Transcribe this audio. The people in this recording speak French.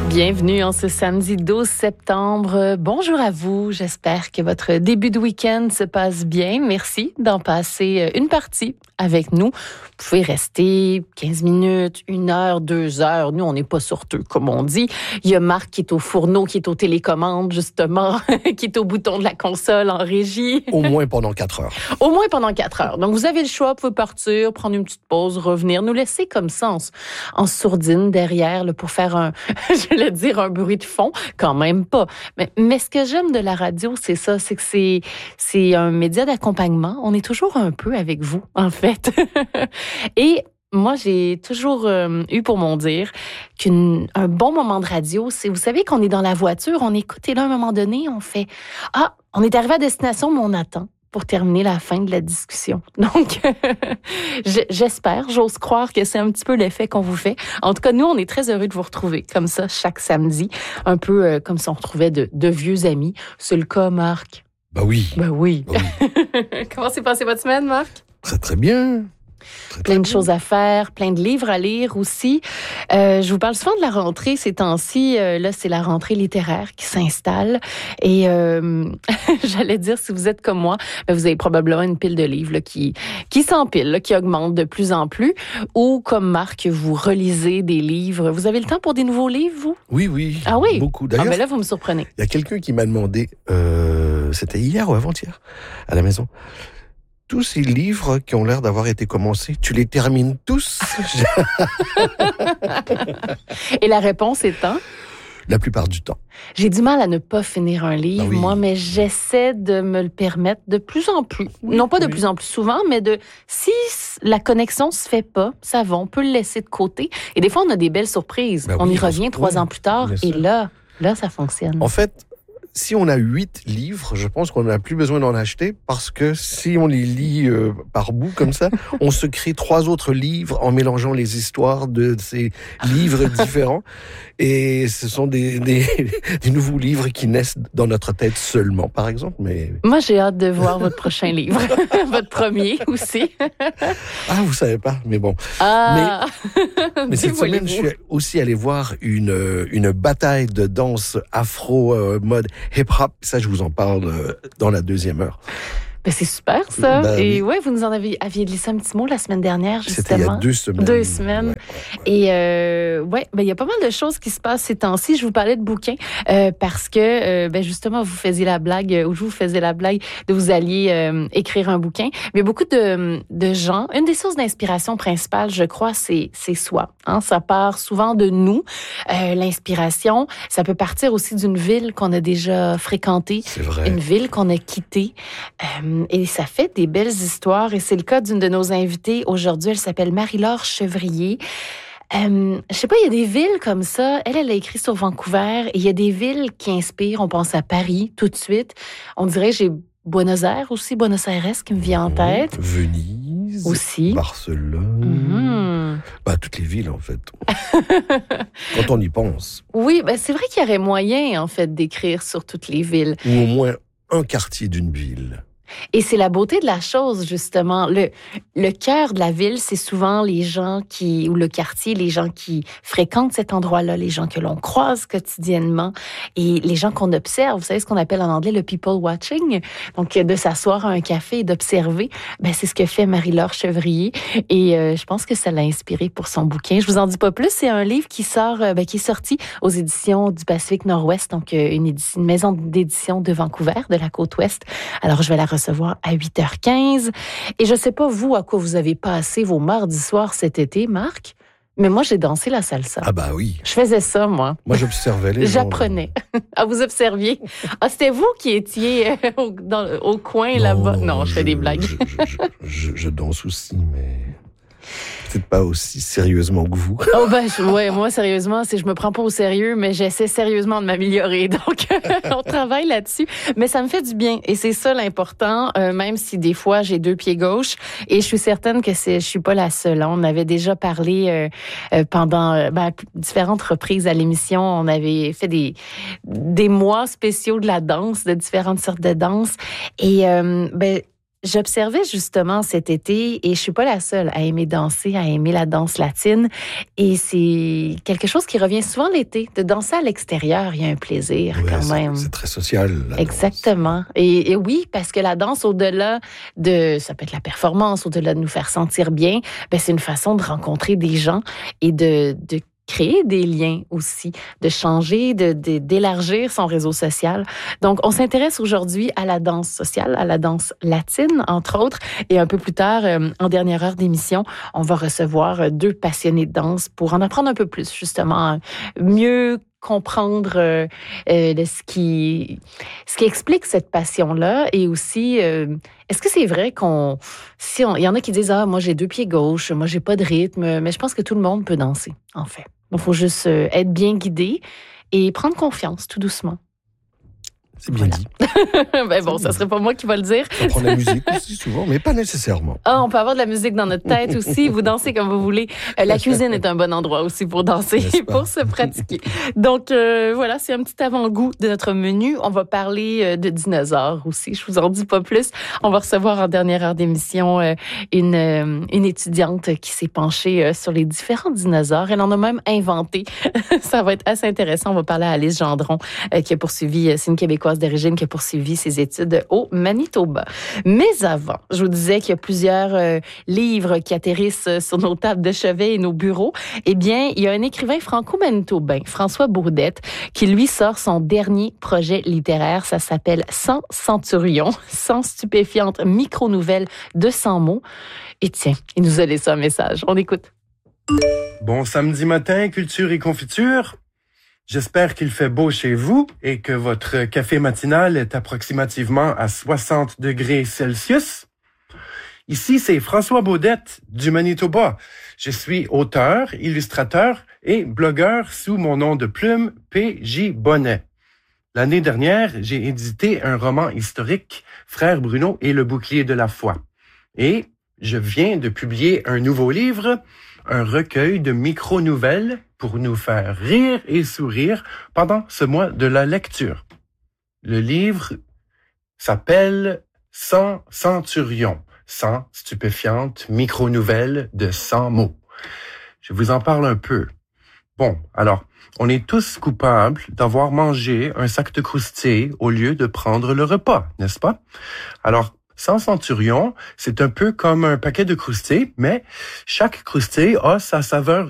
Bienvenue en ce samedi 12 septembre. Bonjour à vous. J'espère que votre début de week-end se passe bien. Merci d'en passer une partie avec nous. Vous pouvez rester 15 minutes, 1 heure, 2 heures. Nous, on n'est pas sorteux, comme on dit. Il y a Marc qui est au fourneau, qui est aux télécommandes, justement, qui est au bouton de la console en régie. Au moins pendant 4 heures. Au moins pendant 4 heures. Donc, vous avez le choix, vous pouvez partir, prendre une petite pause, revenir, nous laisser comme ça en sourdine derrière là, pour faire j'allais dire un bruit de fond, quand même pas. Mais ce que j'aime de la radio, c'est ça, c'est que c'est un média d'accompagnement. On est toujours un peu avec vous, en fait. Et moi, j'ai toujours eu pour mon dire qu'un bon moment de radio, c'est, vous savez qu'on est dans la voiture, on écoute et là, à un moment donné, on fait « Ah, on est arrivé à destination, mais on attend » pour terminer la fin de la discussion. Donc, j'espère, j'ose croire que c'est un petit peu l'effet qu'on vous fait. En tout cas, nous, on est très heureux de vous retrouver comme ça chaque samedi, un peu comme si on retrouvait de vieux amis. C'est le cas, Marc? Ben oui. Ben oui. Comment s'est passée votre semaine, Marc? Très, très bien. Plein de choses à faire, plein de livres à lire aussi. Je vous parle souvent de la rentrée ces temps-ci. Là, c'est la rentrée littéraire qui s'installe. Et j'allais dire, si vous êtes comme moi, ben, vous avez probablement une pile de livres là, qui s'empile, là, qui augmente de plus en plus. Ou comme Marc, vous relisez des livres. Vous avez le temps pour des nouveaux livres, vous? Oui. Ah oui? Beaucoup. D'ailleurs, ben là, vous me surprenez. Il y a quelqu'un qui m'a demandé, c'était hier ou avant-hier, à la maison, tous ces livres qui ont l'air d'avoir été commencés, tu les termines tous? Et la réponse étant? La plupart du temps. J'ai du mal à ne pas finir un livre, oui. moi, mais j'essaie de me le permettre de plus en plus. Oui, non pas de plus en plus souvent, mais si la connexion se fait pas, ça va, on peut le laisser de côté. Et des fois, on a des belles surprises. Ben on oui, y revient 3 ans plus tard, et là, ça fonctionne. En fait, si on a 8 livres, je pense qu'on n'a plus besoin d'en acheter parce que si on les lit par bout comme ça, on se crée 3 autres livres en mélangeant les histoires de ces livres différents. Et ce sont des nouveaux livres qui naissent dans notre tête seulement, par exemple. Mais moi, j'ai hâte de voir votre prochain livre. Votre premier aussi. Ah, vous savez pas, mais bon. Ah. Mais cette semaine, je suis aussi allé voir une bataille de danse afro mode hip-hop. Ça, je vous en parle dans la 2e heure. Ben, c'est super, ça. Ben, et oui. ouais, vous nous en aviez glissé un petit mot la semaine dernière, justement. C'était il y a 2 semaines. 2 semaines. Ouais. Et il y a pas mal de choses qui se passent ces temps-ci. Je vous parlais de bouquins parce que, justement, vous faisiez la blague, ou je vous faisais la blague de vous alliez écrire un bouquin. Mais il y a beaucoup de gens. Une des sources d'inspiration principales, je crois, c'est soi. Hein? Ça part souvent de nous. L'inspiration, ça peut partir aussi d'une ville qu'on a déjà fréquentée. C'est vrai. Une ville qu'on a quittée. Et ça fait des belles histoires. Et c'est le cas d'une de nos invitées aujourd'hui. Elle s'appelle Marie-Laure Chevrier. Je sais pas, il y a des villes comme ça. Elle a écrit sur Vancouver. Et il y a des villes qui inspirent. On pense à Paris tout de suite. On dirait, j'ai Buenos Aires aussi, Buenos Aires qui me vient en tête. Venise. Aussi. Barcelone. Toutes les villes, en fait. Quand on y pense. Oui, c'est vrai qu'il y aurait moyen, en fait, d'écrire sur toutes les villes. Ou au moins un quartier d'une ville. Et c'est la beauté de la chose, justement. Le cœur de la ville, c'est souvent les gens ou le quartier, les gens qui fréquentent cet endroit-là, les gens que l'on croise quotidiennement et les gens qu'on observe. Vous savez ce qu'on appelle en anglais le people watching? Donc, de s'asseoir à un café et d'observer, c'est ce que fait Marie-Laure Chevrier. Et je pense que ça l'a inspirée pour son bouquin. Je vous en dis pas plus. C'est un livre qui est sorti aux éditions du Pacifique Nord-Ouest, donc une maison d'édition de Vancouver, de la côte ouest. Alors, je vais la recevoir à 8h15. Et je sais pas, vous, à quoi vous avez passé vos mardis soirs cet été, Marc, mais moi, j'ai dansé la salsa. Ah bah oui. Je faisais ça, moi. Moi, j'observais les gens. J'apprenais. Ah, vous observiez. Ah, c'était vous qui étiez au coin là-bas. Non, je fais des blagues. Je danse aussi, mais peut-être pas aussi sérieusement que vous. Oh moi sérieusement, je me prends pas au sérieux, mais j'essaie sérieusement de m'améliorer. Donc on travaille là-dessus, mais ça me fait du bien et c'est ça l'important. Même si des fois j'ai 2 pieds gauche et je suis certaine que je suis pas la seule. On avait déjà parlé pendant différentes reprises à l'émission. On avait fait des mois spéciaux de la danse, de différentes sortes de danse et J'observais justement cet été, et je suis pas la seule à aimer danser, à aimer la danse latine. Et c'est quelque chose qui revient souvent l'été, de danser à l'extérieur. Il y a un plaisir quand même. C'est très social, la Exactement. danse. Et oui, parce que la danse, au-delà ça peut être la performance, au-delà de nous faire sentir bien, c'est une façon de rencontrer des gens et de créer des liens aussi, de changer, d'élargir son réseau social. Donc, on s'intéresse aujourd'hui à la danse sociale, à la danse latine, entre autres. Et un peu plus tard, en dernière heure d'émission, on va recevoir 2 passionnés de danse pour en apprendre un peu plus, justement, mieux comprendre ce qui explique cette passion-là, et aussi est-ce que c'est vrai il y en a qui disent moi j'ai 2 pieds gauches, moi j'ai pas de rythme, mais je pense que tout le monde peut danser en fait. Il faut juste être bien guidé et prendre confiance tout doucement. C'est bien dit. Ça serait pas moi qui va le dire. On prend la musique aussi souvent, mais pas nécessairement. On peut avoir de la musique dans notre tête aussi. Vous dansez comme vous voulez. La cuisine est un bon endroit aussi pour danser et pour se pratiquer. Donc, voilà, c'est un petit avant-goût de notre menu. On va parler de dinosaures aussi. Je vous en dis pas plus. On va recevoir en dernière heure d'émission une étudiante qui s'est penchée sur les différents dinosaures. Elle en a même inventé. Ça va être assez intéressant. On va parler à Alice Gendron, qui a poursuivi, c'est une Québécoise d'origine qui a poursuivi ses études au Manitoba. Mais avant, je vous disais qu'il y a plusieurs livres qui atterrissent sur nos tables de chevet et nos bureaux. Eh bien, il y a un écrivain franco-manitobain, François Bourdette, qui lui sort son dernier projet littéraire. Ça s'appelle 100 centurions, 100 stupéfiantes micro-nouvelles de 100 mots. Et tiens, il nous a laissé un message. On écoute. Bon samedi matin, culture et confiture. J'espère qu'il fait beau chez vous et que votre café matinal est approximativement à 60 degrés Celsius. Ici, c'est François Baudette du Manitoba. Je suis auteur, illustrateur et blogueur sous mon nom de plume P.J. Bonnet. L'année dernière, j'ai édité un roman historique, Frère Bruno et le bouclier de la foi. Et je viens de publier un nouveau livre, un recueil de micro-nouvelles pour nous faire rire et sourire pendant ce mois de la lecture. Le livre s'appelle 100 centurions, 100 stupéfiantes micro-nouvelles de 100 mots. Je vous en parle un peu. Bon, alors, on est tous coupables d'avoir mangé un sac de croustilles au lieu de prendre le repas, n'est-ce pas? Alors, 100 centurions, c'est un peu comme un paquet de croustilles, mais chaque croustille a sa saveur